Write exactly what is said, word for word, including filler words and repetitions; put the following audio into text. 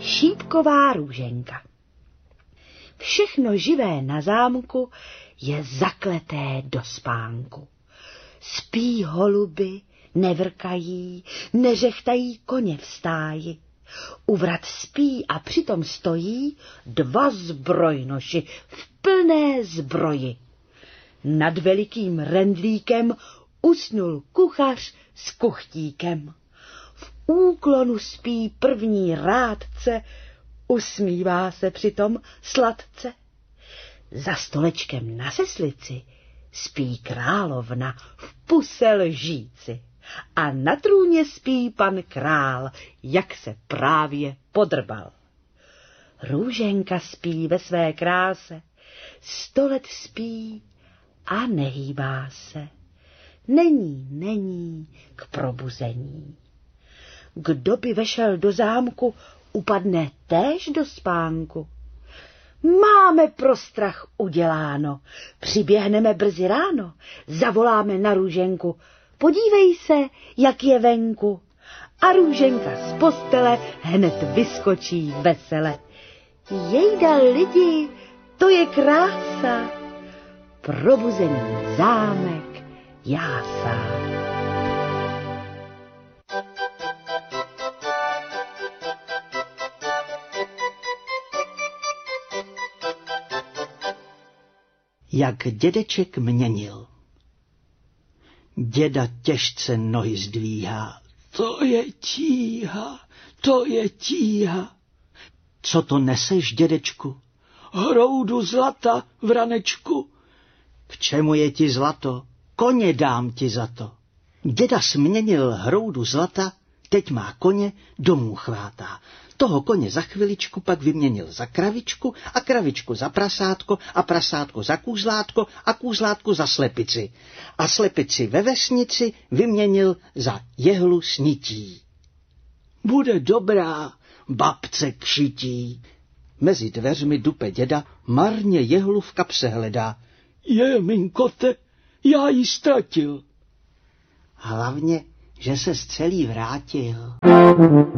Šípková Růženka. Všechno živé na zámku je zakleté do spánku. Spí holuby, nevrkají, neřechtají koně v stáji. U vrat spí a přitom stojí dva zbrojnoši v plné zbroji. Nad velikým rendlíkem usnul kuchař s kuchtíkem. V úklonu spí první rádce, usmívá se přitom sladce. Za stolečkem na seslici spí královna v puse lžíci a na trůně spí pan král, jak se právě podrbal. Růženka spí ve své kráse, sto let spí a nehýbá se. Není, není k probuzení. Kdo by vešel do zámku, upadne též do spánku. Máme pro strach uděláno, přiběhneme brzy ráno, zavoláme na Růženku, podívej se, jak je venku. A Růženka z postele hned vyskočí vesele. Jejda lidi, to je krása, probuzený zámek jásá. Jak dědeček měnil. Děda těžce nohy zdvíhá. To je tíha, to je tíha. Co to neseš, dědečku? Hroudu zlata, vranečku. K čemu je ti zlato? Koně dám ti za to. Děda směnil hroudu zlata, teď má koně, domů chvátá. Toho koně za chviličku pak vyměnil za kravičku a kravičku za prasátko a prasátko za kůzlátko a kůzlátko za slepici. A slepici ve vesnici vyměnil za jehlu snití. Bude dobrá, babce kšití. Mezi dveřmi dupe děda marně jehlu v kapse hledá. Je, minkote, já ji ztratil. Hlavně, že se z celý vrátil.